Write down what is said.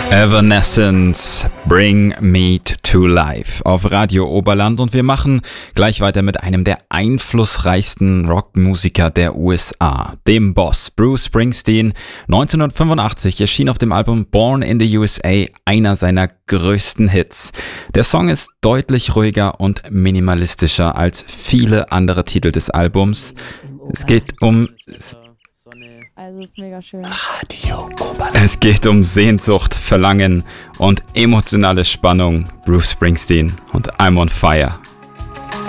Evanescence, Bring Me to Life auf Radio Oberland, und wir machen gleich weiter mit einem der einflussreichsten Rockmusiker der USA, dem Boss Bruce Springsteen. 1985 erschien auf dem Album Born in the USA einer seiner größten Hits. Der Song ist deutlich ruhiger und minimalistischer als viele andere Titel des Albums. Es geht um... Also ist mega schön. Radio Oberland. Es geht um Sehnsucht, Verlangen und emotionale Spannung. Bruce Springsteen und I'm on Fire.